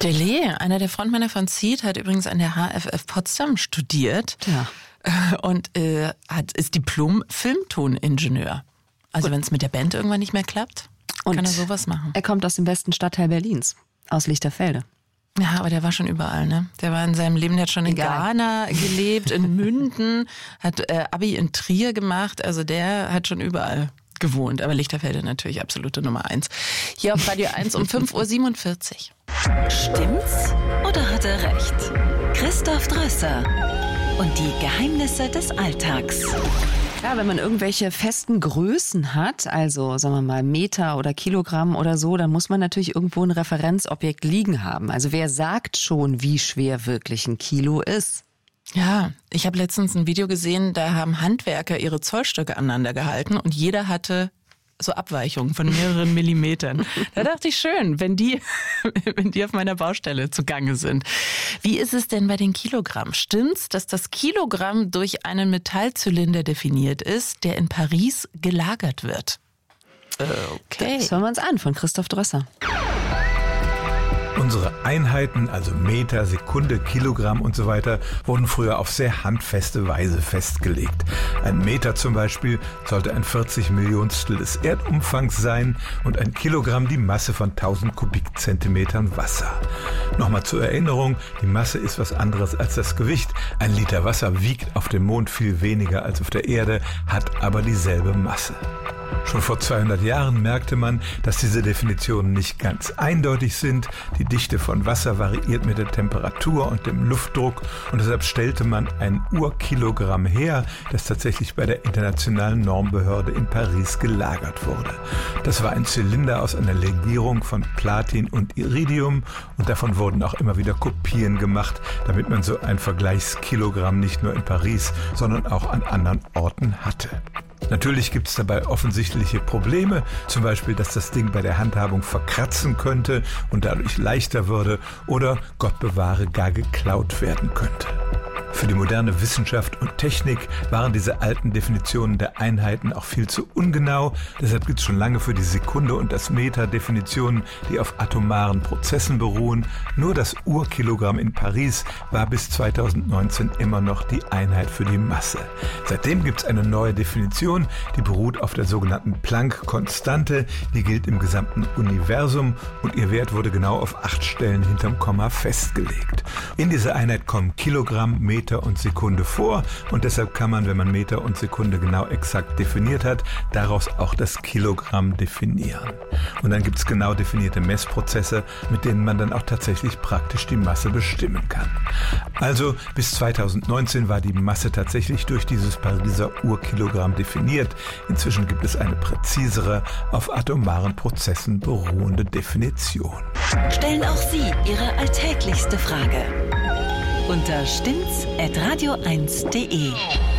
Delee, einer der Frontmänner von Seeed, hat übrigens an der HFF Potsdam studiert und ist Diplom-Filmtoningenieur. Also wenn es mit der Band irgendwann nicht mehr klappt, kann er sowas machen. Er kommt aus dem besten Stadtteil Berlins, aus Lichterfelde. Ja, aber der war schon überall, ne? Der war in seinem Leben, der hat schon in Ghana gelebt, in Münden, hat Abi in Trier gemacht, also der hat schon überall gewohnt. Aber Lichterfelde natürlich absolute Nummer 1. Hier auf Radio 1 um 5.47 Uhr. Stimmt's oder hat er recht? Christoph Drösser und die Geheimnisse des Alltags. Ja, wenn man irgendwelche festen Größen hat, also sagen wir mal Meter oder Kilogramm oder so, dann muss man natürlich irgendwo ein Referenzobjekt liegen haben. Also wer sagt schon, wie schwer wirklich ein Kilo ist? Ja, ich habe letztens ein Video gesehen, da haben Handwerker ihre Zollstöcke aneinander gehalten und jeder hatte so Abweichungen von mehreren Millimetern. Da dachte ich, schön, wenn die auf meiner Baustelle zugange sind. Wie ist es denn bei den Kilogramm? Stimmt's, dass das Kilogramm durch einen Metallzylinder definiert ist, der in Paris gelagert wird? Okay. Das hören wir uns an von Christoph Drösser. Unsere Einheiten, also Meter, Sekunde, Kilogramm und so weiter, wurden früher auf sehr handfeste Weise festgelegt. Ein Meter zum Beispiel sollte ein 40 Millionstel des Erdumfangs sein und ein Kilogramm die Masse von 1000 Kubikzentimetern Wasser. Nochmal zur Erinnerung, die Masse ist was anderes als das Gewicht. Ein Liter Wasser wiegt auf dem Mond viel weniger als auf der Erde, hat aber dieselbe Masse. Schon vor 200 Jahren merkte man, dass diese Definitionen nicht ganz eindeutig sind. Die Dichte von Wasser variiert mit der Temperatur und dem Luftdruck und deshalb stellte man ein Urkilogramm her, das tatsächlich bei der Internationalen Normbehörde in Paris gelagert wurde. Das war ein Zylinder aus einer Legierung von Platin und Iridium und davon wurden auch immer wieder Kopien gemacht, damit man so ein Vergleichskilogramm nicht nur in Paris, sondern auch an anderen Orten hatte. Natürlich gibt es dabei offensichtliche Probleme, zum Beispiel, dass das Ding bei der Handhabung verkratzen könnte und dadurch leichter würde oder, Gott bewahre, gar geklaut werden könnte. Für die moderne Wissenschaft und Technik waren diese alten Definitionen der Einheiten auch viel zu ungenau. Deshalb gibt es schon lange für die Sekunde und das Meter Definitionen, die auf atomaren Prozessen beruhen. Nur das Urkilogramm in Paris war bis 2019 immer noch die Einheit für die Masse. Seitdem gibt es eine neue Definition, die beruht auf der sogenannten Planck-Konstante. Die gilt im gesamten Universum und ihr Wert wurde genau auf 8 Stellen hinterm Komma festgelegt. In dieser Einheit kommen Kilogramm, Meter und Sekunde vor und deshalb kann man, wenn man Meter und Sekunde genau exakt definiert hat, daraus auch das Kilogramm definieren. Und dann gibt es genau definierte Messprozesse, mit denen man dann auch tatsächlich praktisch die Masse bestimmen kann. Also bis 2019 war die Masse tatsächlich durch dieses Pariser Urkilogramm definiert. Inzwischen gibt es eine präzisere, auf atomaren Prozessen beruhende Definition. Stellen auch Sie Ihre alltäglichste Frage unter stimmt's@radio1.de.